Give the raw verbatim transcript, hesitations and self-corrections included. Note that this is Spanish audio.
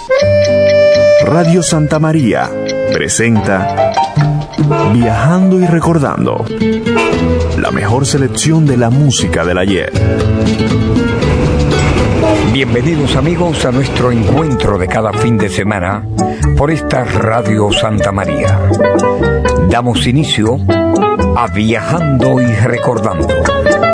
Radio Santa María presenta Viajando y Recordando, la mejor selección de la música del ayer. Bienvenidos amigos a nuestro encuentro de cada fin de semana por esta Radio Santa María. Damos inicio a Viajando y Recordando.